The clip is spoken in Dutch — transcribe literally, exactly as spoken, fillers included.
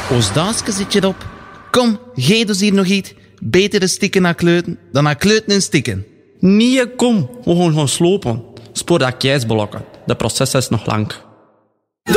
Ons daasje zit je op. Kom, geef dus hier nog iets. Beter een stikken naar kleuten dan naar kleuten en stikken. Nee, kom. We gaan gaan slopen. Spoor dat keisblokken. De proces is nog lang.